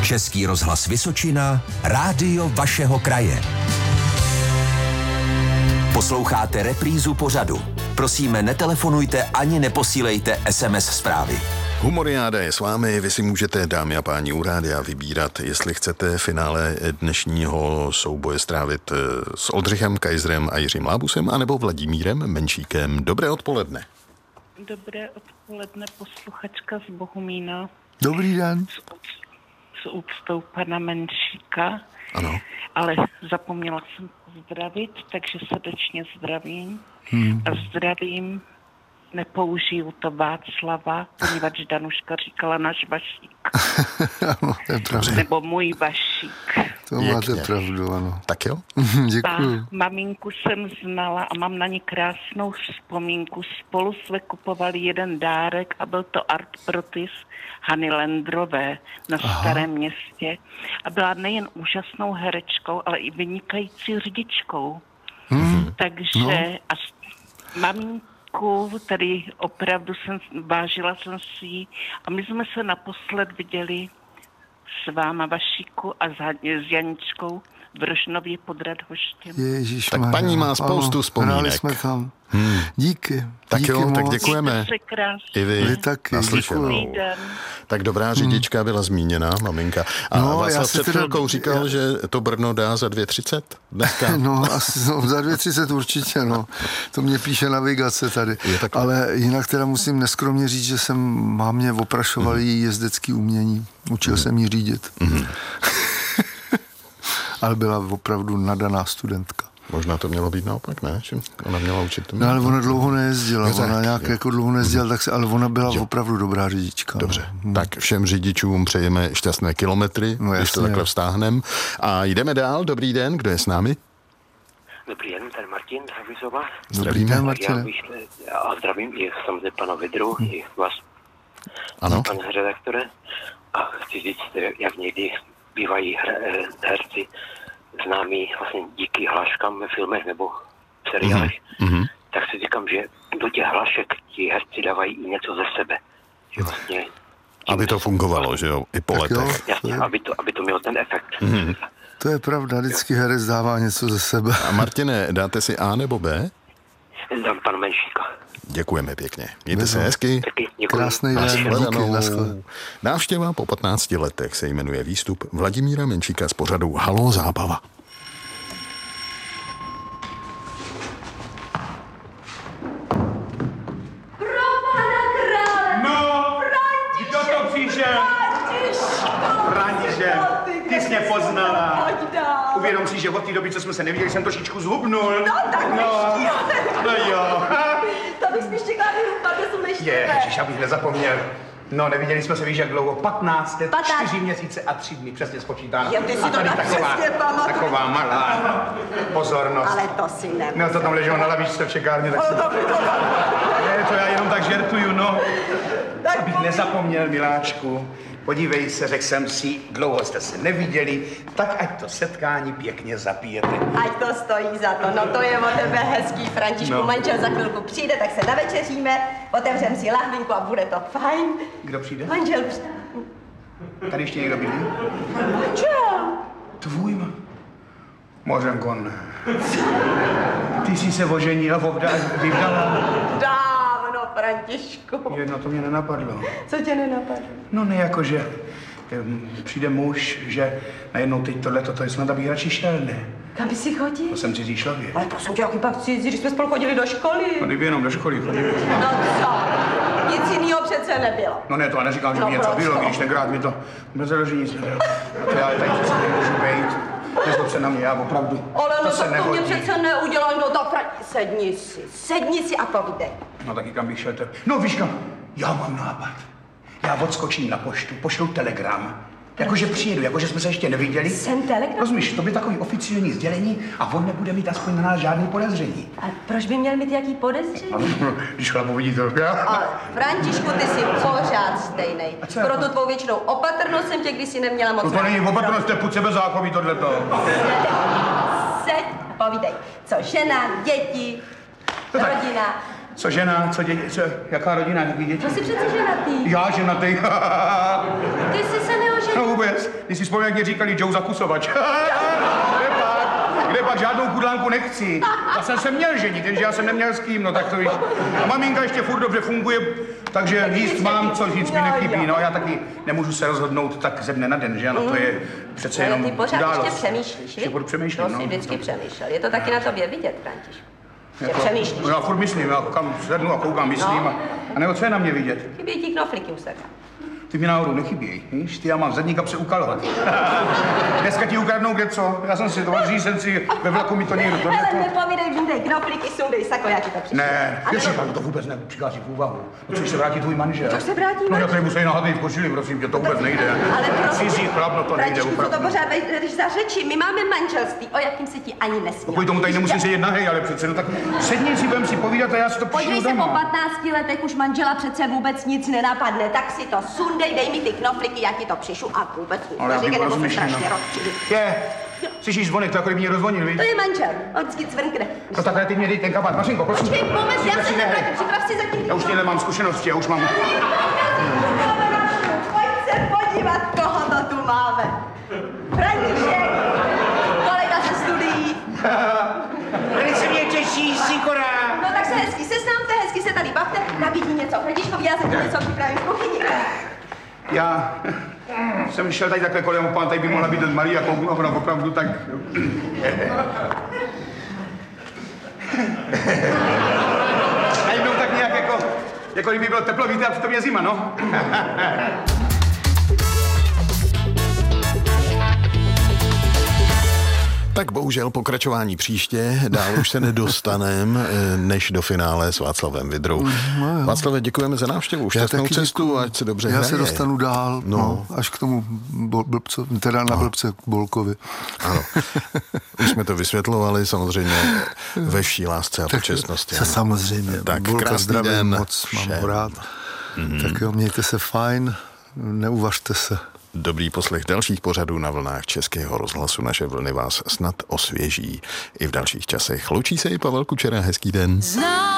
Český rozhlas Vysočina, rádio vašeho kraje. Posloucháte reprízu pořadu. Prosíme, netelefonujte ani neposílejte SMS zprávy. Humoriáda je s vámi, vy si můžete, dámy a páni, u rádia vybírat, jestli chcete finále dnešního souboje strávit s Oldřichem Kajzrem a Jiřím Lábusem, anebo Vladimírem Menšíkem. Dobré odpoledne. Dobré odpoledne, posluchačka z Bohumína. Dobrý den. S úctou pana Menšíka. Ano. Ale zapomněla jsem pozdravit, takže srdečně zdravím. A zdravím, nepoužiju to Václava, poněvadž Danuška říkala náš Vašík. Ano, to je pravda. Nebo můj Vašík. To máte pravdu, ano. Tak jo? Děkuju. Maminku jsem znala a mám na ní krásnou vzpomínku. Spolu jsme kupovali jeden dárek a byl to Art Protis Hany Lendrové na Starém Městě. A byla nejen úžasnou herečkou, ale i vynikající řidičkou. Takže a maminku, tady opravdu vážila jsem si ji a my jsme se naposled viděli s váma, Vašíku, a s Janičkou v Rožnově pod Radhoštěm. Ježišmarja. Tak paní má spoustu vzpomínek. Hráli jsme tam. Díky. Tak díky jo, moc. tak děkujeme. I Vy taky, naslyšenou. děkuju. Tak dobrá řidička byla zmíněna, maminka. A No, já Václav si před teda- chvilkou říkal, že to Brno dá za 2,30 dneska. No, asi, za 2,30 určitě, no. To mě píše navigace tady. Ale jinak teda musím neskromně říct, že mámě oprašovali její jezdecký umění. Učil jsem jí řídit. Ale byla opravdu nadaná studentka. Možná to mělo být naopak, ne? Že ona měla učit. No, ale ona dlouho nejezdila. No, tak, ona nějak jo. jako dlouho nejezdila, ale ona byla opravdu dobrá řidička. Dobře, tak všem řidičům přejeme šťastné kilometry, No, když to jasně. takhle vztáhnem. A jdeme dál, dobrý den, kdo je s námi? Dobrý den, tady Martin Havizova. Dobrý den, Já Martine. a zdravím i samozřejmě pana Vidru, i vás, Ano. pane redaktore. A chci říct, jak někdy bývají herci známí vlastně díky hláškám ve filmech nebo v seriálech, tak si říkám, že do těch hlášek ti herci dávají i něco ze sebe. Že vlastně Aby to fungovalo, že jo, i po Tak jo. letech. jasně, aby to mělo ten efekt. To je pravda, vždycky herec dává něco ze sebe. A Martine, dáte si A nebo B? Dám pana Menšíka. Děkujeme pěkně. Mějte se Bezo. hezky. Taky děkuji. Krásný den, Nashledanou. díky, naschle. Návštěva po 15 letech se jmenuje výstup Vladimíra Menšíka z pořadu Haló zábava. No, kdo to přišel? František, ty jsi mě poznala. Uvědom si, že od té doby, co jsme se neviděli, jsem trošičku zhubnul. No, tak no jo. to bych spíš čekala vyhrubat, to jsou neštivé. Ježiš, abych nezapomněl. No, neviděli jsme se, víš, jak dlouho? 15 let, 15. 4 měsíce a 3 dny, přesně spočítáno. Jo, ty si A to tady tak přesně pamatuješ. taková malá pozornost. Ale to si ne. No, to tam leželo na lavičce v čekárně, tak ne, to já jenom tak žertuju, no. Abych nezapomněl, miláčku. Podívej se, řekl jsem si, dlouho jste se neviděli, tak ať to setkání pěkně zapijete. Ať to stojí za to, no to je o tebe hezký, Františku. No. Manžel za chvilku přijde, tak se navečeříme, otevřem si lahvinku a bude to fajn. Kdo přijde? Manžel Tady ještě někdo bydlí? Manžel. Tvůj Mořenko, ne. Ty jsi se oženila, vyvdala. Dávno, Františku. Jedno, to mě nenapadlo. Co tě nenapadlo? No ne, jakože přijde muž, že najednou teď tohleto, to je snad, abych radši šel, ne? Kam by si chodil? To jsem cizí člověk. Ale to jsou tě jaký pak cizí, když jsme spolu chodili do školy. No kdyby jenom do školy chodili. No co? Nic jinýho přece nebylo. No ne, to já neříkám, že by No něco proč bylo, to? když tenkrát mi to bez založí nic nedalo. To já tady přece nemůžu bejt. Nezlob se na mě, já opravdu. Ale no se tak to mě nehodí. přece neudělal, no tak sedni si a povídej. No taky kam bych šel. No víš kam, já mám nápad. Já odskočím na poštu, pošlu telegram. Jakože přijedu, jakože jsme se ještě neviděli. Jsem telegram? Rozumíš, to by takový oficiální sdělení a on nebude mít aspoň na nás žádný podezření. A proč by měl mít jaký podezření? Když chlap uvidí to, já. Ale Františku, ty jsi pořád stejnej. A co Pro jako? tu tvou věčnou opatrnost jsem tě kdysi neměla moc No to není opatrnost, to je pud sebezáchový tohleto. Seď a povídej. Co žena, děti, No tak. rodina. Co žena, co děti, co, jaká rodina, jaký děti? To jsi přece ženatý. Já ženatý. Ty jsi se neoženil. No vůbec, když si vzpomněl, jak mě říkali Joe Zakusovač. Kde pak žádnou kudlánku nechci. Já jsem se měl ženit, jenže já jsem neměl s kým, no tak to víš. A maminka ještě furt dobře funguje, takže jíst mám, co nic mi nechybí. No já taky nemůžu se rozhodnout tak ze dne na den, že ano, to je přece jenom ty pořád událost. ještě přemýšlíš, Ještě budu přemýšlet, to jsi vždycky přemýšlel. Je to taky na tobě vidět, Františku. Že přemýšlíš. No já furt myslím, já kam sednu a koukám, myslím a nebo co je na mě vidět? Chybí ti knoflíky u sebe. Ty mi náhodou nechybějí, víš? Ty já mám v zadní kapse ukalovat. Dneska ti ukradnou kde co? Já jsem si to odříž, jsem si ve vlaku mi to někdo Ale nepovídej, vůdej knoflíky, sundej sako, já ti to přišel. Ne, jestli to vůbec nepřichází v úvahu. Potřebuješ se vrátit tvůj manžel. Co se vrátí No já tady musím nahatý v košili, prosím tě, to vůbec nejde. Ale cizí chlap, no to nejde Františku, opravdu. co to pořád vedeš za řeči? My máme manželství, o jakým se ti ani nesmí. Kvůli tomu tady nemusím sedět nahej, ale přece, no tak sedni si, budem si povídat a já si to Podívej přišlu se, po doma. 15 letech už manžela přece vůbec nic nenapadne, tak si to sundej, dej mi ty knoflíky, já ti to přišu a vůbec nic Ale já bych neříkej, nebo se rozmyšlel, strašně no. rozčilí. Je, slyšíš zvonek, to jako kdyby mě rozvonil, víš? To je manžel, on vždycky cvrkne. No takhle ty mě dej ten kabát, Mařinko, prosím. Počkej, moment, já se Připrav nevrátím, připrav si zatím. Já už těhle mám zkušenosti, já už mám... Pojď se podívat, koho to tu máme. František, kolega ze studií. Velice mě těší, Sikora. No tak se hezky seznámte, hezky se tady bavte, nabídni něco Františkovi, já zatím něco připravím v kuchyni. Já jsem šel tady takhle kolem, pán, tady by mohla být malý a kouknu, ona opravdu tak... Najednou tak nějak jako kdyby bylo teplo, víte, a přitom je zima, no. Tak bohužel pokračování příště, dál už se nedostanem, než do finále s Václavem Vydrou. No, Václave, děkujeme za návštěvu, šťastnou cestu, ať se dobře hraje. Já se dostanu dál, až k tomu blbce, teda na blbce k Bolkovi. Ano, už jsme to vysvětlovali, samozřejmě ve vší lásce a počestnosti. Samozřejmě, tak Bolka krásný zdravím, den moc mám ho rád. Tak jo, mějte se fajn, neuvažte se. Dobrý poslech dalších pořadů na vlnách Českého rozhlasu. Naše vlny vás snad osvěží i v dalších časech. Loučí se i Pavel Kučera, hezký den.